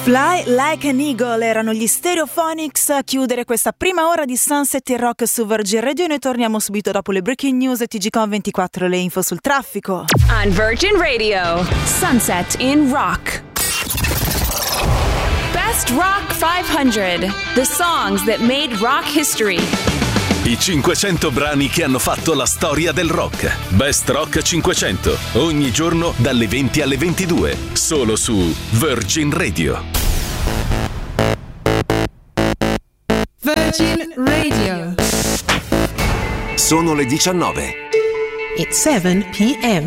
Fly Like an Eagle erano gli Stereophonics a chiudere questa prima ora di Sunset in Rock su Virgin Radio. Noi torniamo subito dopo le breaking news e TGcom24, le info sul traffico. On Virgin Radio, Sunset in Rock. Best Rock 500, the songs that made rock history. I 500 brani che hanno fatto la storia del rock. Best Rock 500, ogni giorno dalle 20 alle 22, solo su Virgin Radio. Virgin Radio. Sono le 19. It's 7 p.m.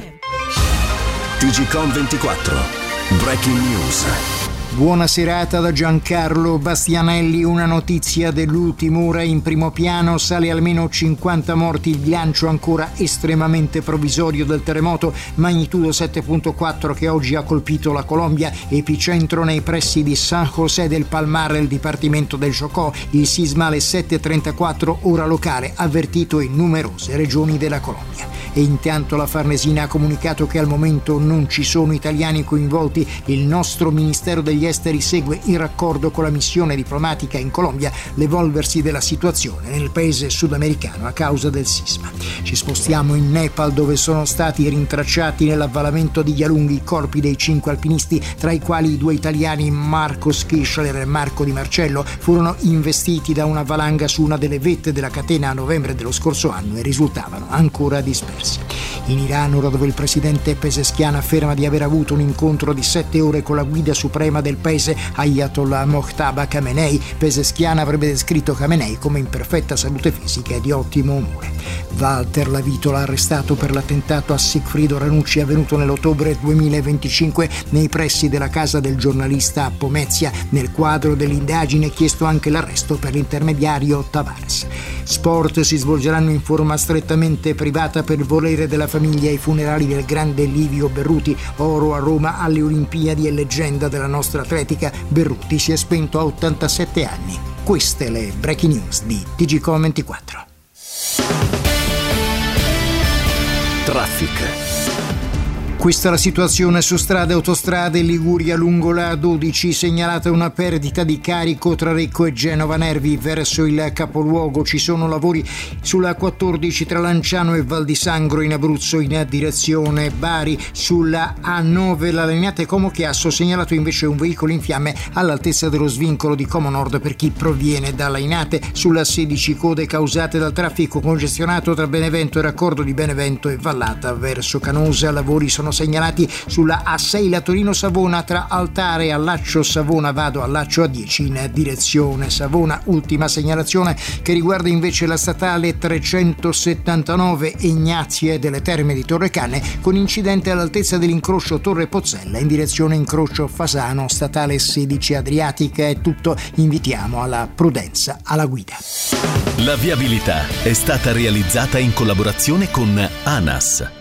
TGcom24. Breaking News. Buona serata da Giancarlo Bastianelli. Una notizia dell'ultima ora in primo piano: sale almeno 50 morti il bilancio ancora estremamente provvisorio del terremoto magnitudo 7.4 che oggi ha colpito la Colombia, epicentro nei pressi di San José del Palmar, nel dipartimento del Chocó. Il sisma alle 7.34 ora locale, avvertito in numerose regioni della Colombia. E intanto la Farnesina ha comunicato che al momento non ci sono italiani coinvolti. Il nostro Ministero degli Esteri segue in raccordo con la missione diplomatica in Colombia l'evolversi della situazione nel paese sudamericano a causa del sisma. Ci spostiamo in Nepal, dove sono stati rintracciati nell'avvallamento di Yalung i corpi dei 5 alpinisti, tra i quali i 2 italiani Marco Schischler e Marco Di Marcello. Furono investiti da una valanga su una delle vette della catena a novembre dello scorso anno e risultavano ancora dispersi. In Iran, ora dove il presidente Pezeshkian afferma di aver avuto un incontro di 7 ore con la guida suprema del paese, Ayatollah Mojtaba Khamenei, Pezeshkian avrebbe descritto Khamenei come in perfetta salute fisica e di ottimo umore. Walter Lavitola, arrestato per l'attentato a Sigfrido Ranucci avvenuto nell'ottobre 2025 nei pressi della casa del giornalista a Pomezia. Nel quadro dell'indagine è chiesto anche l'arresto per l'intermediario Tavares. Sport: si svolgeranno in forma strettamente privata per volere della famiglia i funerali del grande Livio Berruti. Oro a Roma alle Olimpiadi e leggenda della nostra atletica. Berruti si è spento a 87 anni. Queste le breaking news di TGcom24. Traffic. Questa è la situazione su strade e autostrade. Liguria, lungo la A12 segnalata una perdita di carico tra Recco e Genova Nervi verso il capoluogo. Ci sono lavori sulla A14 tra Lanciano e Val di Sangro in Abruzzo in direzione Bari. Sulla A9 la Lainate Como Chiasso, segnalato invece un veicolo in fiamme all'altezza dello svincolo di Como Nord per chi proviene da Lainate. Sulla A16 code causate dal traffico congestionato tra Benevento e raccordo di Benevento e Vallata verso Canosa. Lavori sono segnalati sulla A6 la Torino-Savona tra Altare e Allaccio Savona Vado Allaccio A10 in direzione Savona. Ultima segnalazione che riguarda invece la statale 379 Ignazie delle Terme di Torrecane, con incidente all'altezza dell'incrocio Torre Pozzella in direzione incrocio Fasano. Statale 16 Adriatica. È tutto, invitiamo alla prudenza alla guida. La viabilità è stata realizzata in collaborazione con ANAS.